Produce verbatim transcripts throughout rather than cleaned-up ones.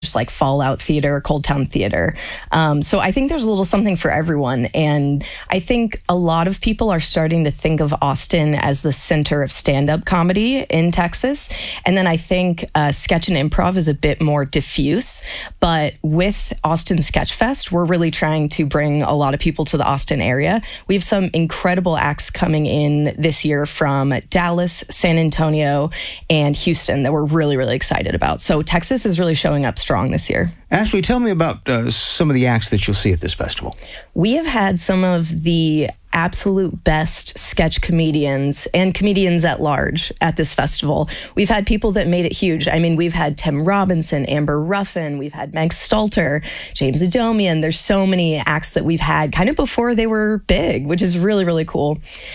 just like Fallout Theater, Cold Town Theater. Um, so I think there's a little something for everyone. And I think a lot of people are starting to think of Austin as the center of stand-up comedy in Texas. And then I think uh, sketch and improv is a bit more diffuse. But with Austin Sketch Fest, we're really trying to bring a lot of people to the Austin area. We have some incredible acts coming in this year from Dallas, San Antonio, and Houston that we're really, really excited about. So Texas is really showing up strong this year. Ashley, tell me about uh, some of the acts that you'll see at this festival. We have had some of the absolute best sketch comedians and comedians at large at this festival. We've had people that made it huge. I mean, we've had Tim Robinson, Amber Ruffin, we've had Meg Stalter, James Adomian. There's so many acts that we've had kind of before they were big, which is really, really cool.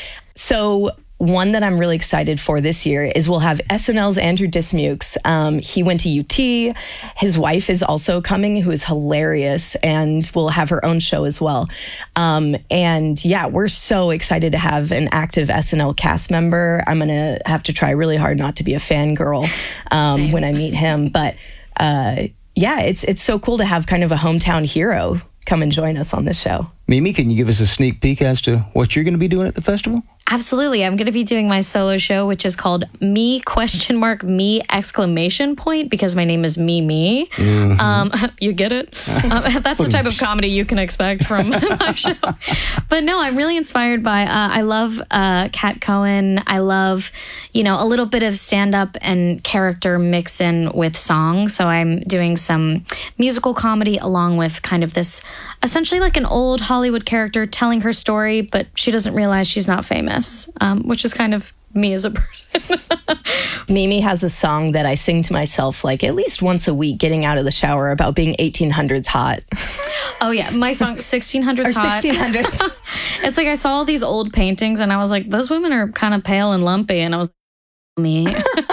So one that I'm really excited for this year is we'll have S N L's Andrew Dismukes. Um, he went to U T. His wife is also coming, who is hilarious, and will have her own show as well. Um, and yeah, we're so excited to have an active S N L cast member. I'm going to have to try really hard not to be a fangirl um, when I meet him. But uh, yeah, it's it's so cool to have kind of a hometown hero come and join us on this show. Mimi, can you give us a sneak peek as to what you're going to be doing at the festival? Absolutely. I'm going to be doing my solo show, which is called Me question mark me exclamation point, because my name is Mimi. Mm-hmm. Um, you get it? Um, that's the type of comedy you can expect from my show. But no, I'm really inspired by, uh, I love uh, Kat Cohen. I love, you know, a little bit of stand-up and character mix in with song. So I'm doing some musical comedy along with kind of this, essentially like an old Hollywood character telling her story, but she doesn't realize she's not famous, um, which is kind of me as a person. Mimi has a song that I sing to myself like at least once a week getting out of the shower about being eighteen hundreds hot. Oh yeah, my song sixteen hundreds hot. sixteen hundreds. It's like I saw all these old paintings and I was like, those women are kind of pale and lumpy, and I was like, me.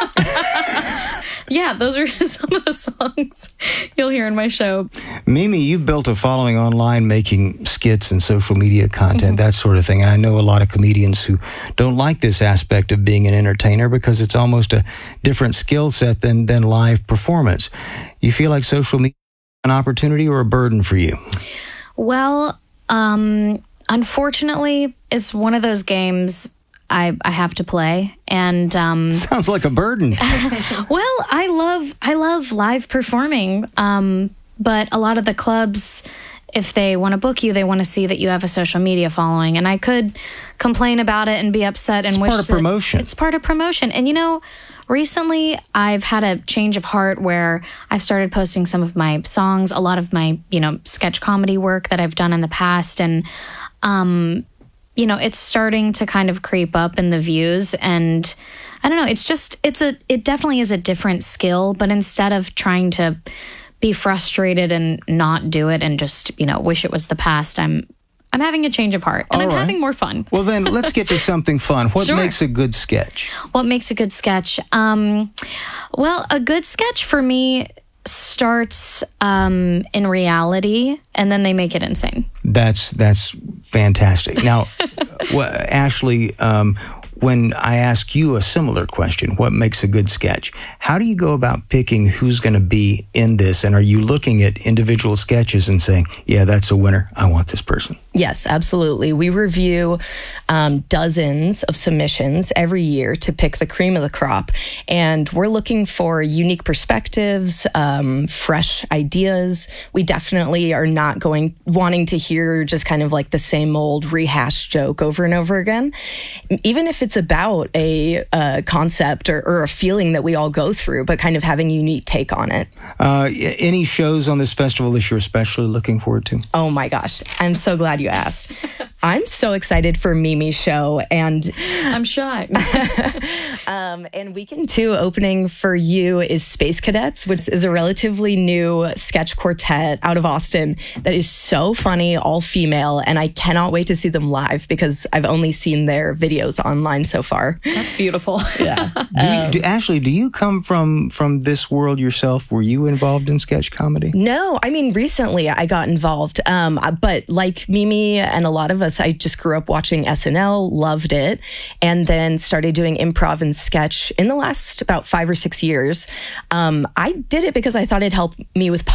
Yeah, those are some of the songs you'll hear in my show. Mimi, you've built a following online making skits and social media content, mm-hmm. that sort of thing. And I know a lot of comedians who don't like this aspect of being an entertainer because it's almost a different skill set than, than live performance. You feel like social media is an opportunity or a burden for you? Well, um, unfortunately, it's one of those games I, I have to play, and um, sounds like a burden. Well, I love I love live performing, um, but a lot of the clubs, if they want to book you, they want to see that you have a social media following, and I could complain about it and be upset and it's wish part of that promotion. It's part of promotion, and you know, recently I've had a change of heart where I've started posting some of my songs, a lot of my you know sketch comedy work that I've done in the past, and um. you know, it's starting to kind of creep up in the views, and I don't know, it's just, it's a, it definitely is a different skill, but instead of trying to be frustrated and not do it and just, you know, wish it was the past, I'm, I'm having a change of heart, and All I'm right. having more fun. Well, then let's get to something fun. What Sure. makes a good sketch? What makes a good sketch? Um, well, a good sketch for me starts um, in reality, and then they make it insane. That's that's fantastic. Now, well, Ashley, um, when I ask you a similar question, what makes a good sketch? How do you go about picking who's going to be in this? And are you looking at individual sketches and saying, yeah, that's a winner, I want this person? Yes, absolutely. We review um, dozens of submissions every year to pick the cream of the crop. And we're looking for unique perspectives, um, fresh ideas. We definitely are not going wanting to hear just kind of like the same old rehashed joke over and over again. Even if it's about a, a concept or, or a feeling that we all go through, but kind of having a unique take on it. Uh, any shows on this festival that you're especially looking forward to? Oh my gosh, I'm so glad you asked. I'm so excited for Mimi's show, and I'm shy. um, and Weekend Two opening for you is Space Cadets, which is a relatively new sketch quartet out of Austin that is so funny, all female, and I cannot wait to see them live because I've only seen their videos online so far. That's beautiful. Yeah. Do you, do, Ashley, do you come from from this world yourself? Were you involved in sketch comedy? No, I mean, recently I got involved, um, but like Mimi and a lot of us guess I just grew up watching S N L, loved it, and then started doing improv and sketch in the last about five or six years. Um, I did it because I thought it'd help me with